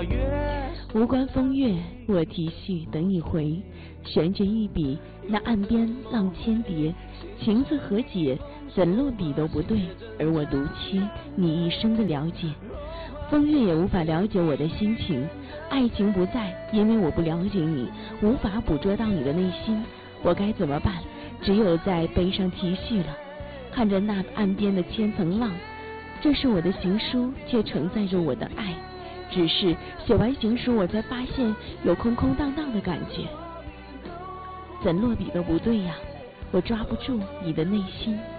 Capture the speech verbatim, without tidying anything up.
无关风月，我提序等一回。悬绝一笔，那岸边浪千叠，情字何解？怎落笔都不对，而我独缺你一生的了解。风月也无法了解我的心情，爱情不在，因为我不了解你，无法捕捉到你的内心。我该怎么办？只有在碑上题序了。看着那岸边的千层浪，这是我的行书，却承载着我的爱。只是写完行书，我才发现有空空荡荡的感觉，怎落笔都不对呀，我抓不住你的内心。